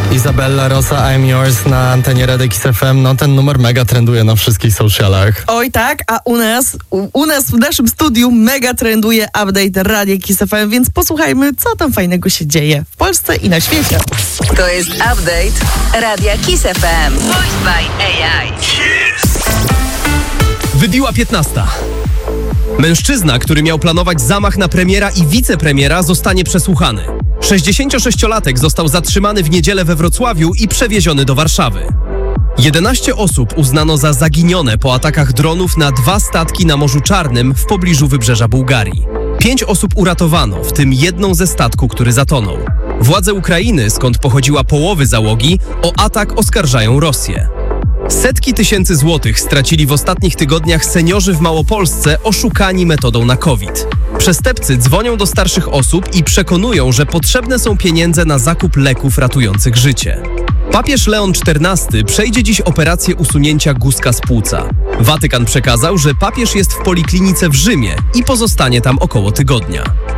Izabella Rosa, I'm Yours na antenie Radia Kiss FM. No ten numer mega trenduje na wszystkich socialach. Oj tak, a u nas w naszym studiu mega trenduje update Radia Kiss FM, więc posłuchajmy, co tam fajnego się dzieje w Polsce i na świecie. To jest update Radia Kiss FM. Voiced by AI. Wybiła 15. Mężczyzna, który miał planować zamach na premiera i wicepremiera, zostanie przesłuchany. 66-latek został zatrzymany w niedzielę we Wrocławiu i przewieziony do Warszawy. 11 osób uznano za zaginione po atakach dronów na 2 statki na Morzu Czarnym w pobliżu wybrzeża Bułgarii. 5 osób uratowano, w tym jedną ze statku, który zatonął. Władze Ukrainy, skąd pochodziła połowy załogi, o atak oskarżają Rosję. Setki tysięcy złotych stracili w ostatnich tygodniach seniorzy w Małopolsce oszukani metodą na COVID. Przestępcy dzwonią do starszych osób i przekonują, że potrzebne są pieniądze na zakup leków ratujących życie. Papież Leon XIV przejdzie dziś operację usunięcia guzka z płuca. Watykan przekazał, że papież jest w poliklinice w Rzymie i pozostanie tam około tygodnia.